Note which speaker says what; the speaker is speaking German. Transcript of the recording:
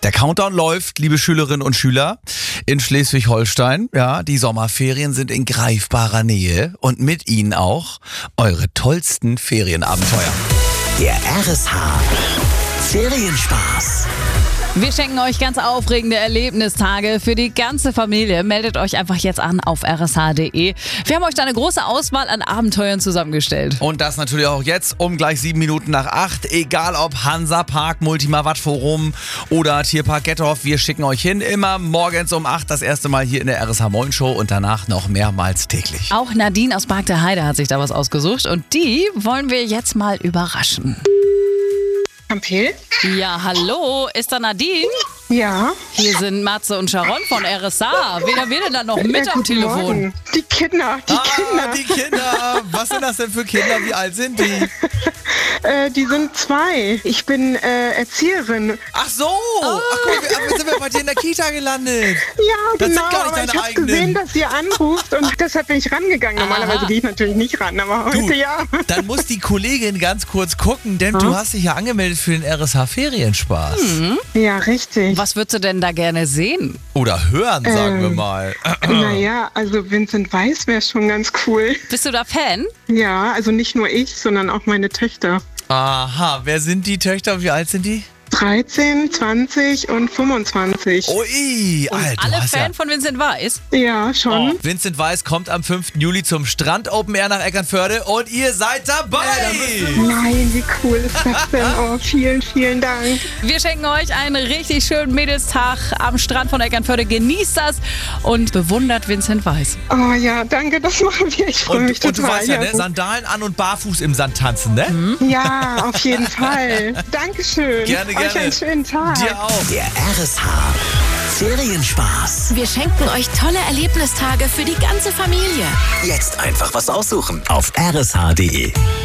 Speaker 1: Der Countdown läuft, liebe Schülerinnen und Schüler, in Schleswig-Holstein. Ja, die Sommerferien sind in greifbarer Nähe und mit ihnen auch eure tollsten Ferienabenteuer.
Speaker 2: Der RSH Ferienspaß.
Speaker 3: Wir schenken euch ganz aufregende Erlebnistage für die ganze Familie. Meldet euch einfach jetzt an auf rsh.de. Wir haben euch da eine große Auswahl an Abenteuern zusammengestellt.
Speaker 1: Und das natürlich auch jetzt um gleich 7 Minuten nach 8. Egal ob Hansapark, Multima Wattforum oder Tierpark Gettorf, wir schicken euch hin. Immer morgens um 8 das erste Mal hier in der RSH Morning Show und danach noch mehrmals täglich.
Speaker 3: Auch Nadine aus Park der Heide hat sich da was ausgesucht und die wollen wir jetzt mal überraschen.
Speaker 4: Campel?
Speaker 3: Ja, hallo, ist da Nadine?
Speaker 4: Ja.
Speaker 3: Hier sind Matze und Sharon von RSH. Wen haben wir denn da noch mit am
Speaker 4: Guten
Speaker 3: Telefon?
Speaker 4: Morgen. Die Kinder.
Speaker 1: Die Kinder. Was sind das denn für Kinder? Wie alt sind die?
Speaker 4: Die sind 2. Ich bin Erzieherin.
Speaker 1: Ach so. Ach, guck, wir sind bei dir in der Kita gelandet.
Speaker 4: Ja,
Speaker 1: Das
Speaker 4: genau.
Speaker 1: sind gar nicht
Speaker 4: Aber
Speaker 1: deine
Speaker 4: ich habe
Speaker 1: eigenen.
Speaker 4: gesehen, dass ihr anruft und deshalb bin ich rangegangen. Normalerweise gehe ich natürlich nicht ran, aber heute ja.
Speaker 1: Dann muss die Kollegin ganz kurz gucken, denn du hast dich ja angemeldet für den RSH Ferienspaß.
Speaker 4: Ja, richtig.
Speaker 3: Was würdest du denn da gerne sehen?
Speaker 1: Oder hören, sagen wir mal.
Speaker 4: Naja, also Vincent Weiss wäre schon ganz cool.
Speaker 3: Bist du da Fan?
Speaker 4: Ja, also nicht nur ich, sondern auch meine Töchter.
Speaker 1: Aha, wer sind die Töchter? Wie alt sind die?
Speaker 4: 13, 20 und 25.
Speaker 1: Ui, Alter,
Speaker 3: Alle
Speaker 1: du hast
Speaker 3: Fan von Vincent Weiss?
Speaker 4: Ja, schon.
Speaker 1: Oh. Vincent Weiss kommt am 5. Juli zum Strand Open Air nach Eckernförde und ihr seid dabei.
Speaker 4: Nein, wie cool ist das denn? Oh, vielen, vielen Dank.
Speaker 3: Wir schenken euch einen richtig schönen Mädelstag am Strand von Eckernförde. Genießt das und bewundert Vincent Weiss.
Speaker 4: Oh ja, danke, das machen wir. Ich freue mich
Speaker 1: Und du
Speaker 4: total.
Speaker 1: weißt ja, ne? Sandalen an und barfuß im Sand tanzen, ne?
Speaker 4: Ja, auf jeden Fall. Dankeschön.
Speaker 1: Gerne, gerne.
Speaker 4: Euch einen schönen Tag.
Speaker 1: Dir auch.
Speaker 2: Der RSH Ferienspaß.
Speaker 5: Wir schenken euch tolle Erlebnistage für die ganze Familie.
Speaker 2: Jetzt einfach was aussuchen auf rsh.de.